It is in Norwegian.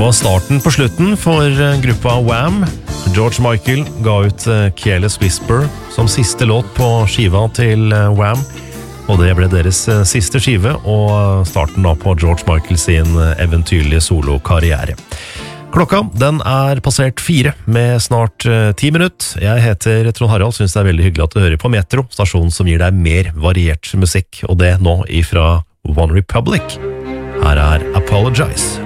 var starten på slutten for gruppa Wham. George Michael ga ut Careless Whisper som siste låt på skiva til Wham, og det ble deres siste skive og starten da på George Michael sin eventyrlige solokarriere. Klokka, den passert 4 med snart 10 minutter. Jeg heter Trond Harald, synes det veldig hyggelig at du hører på Metro, stasjonen som gir deg mer variert musikk, og det nå ifra One Republic. Her Apologize.